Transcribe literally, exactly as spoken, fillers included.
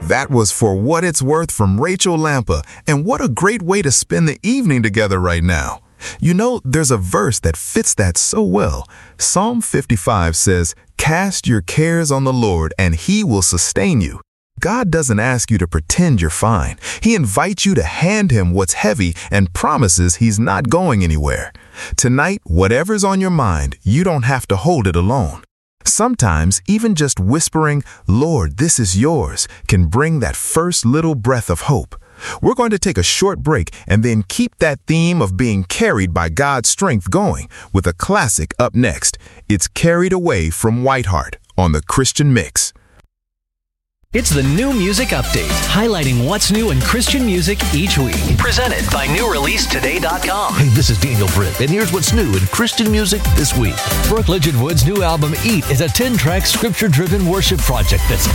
That was For What It's Worth from Rachel Lampa, and what a great way to spend the evening together right now. You know, there's a verse that fits that so well. Psalm fifty-five says, "Cast your cares on the Lord, and He will sustain you." God doesn't ask you to pretend you're fine. He invites you to hand Him what's heavy and promises He's not going anywhere. Tonight, whatever's on your mind, you don't have to hold it alone. Sometimes, even just whispering, "Lord, this is yours," can bring that first little breath of hope. We're going to take a short break and then keep that theme of being carried by God's strength going with a classic up next. It's Carried Away from Whiteheart on the Christian Mix. It's the New Music Update, highlighting what's new in Christian music each week. Presented by new release today dot com. Hey, this is Daniel Britt, and here's what's new in Christian music this week. Brooke Ligetwood's new album, Eat, is a ten-track scripture-driven worship project that's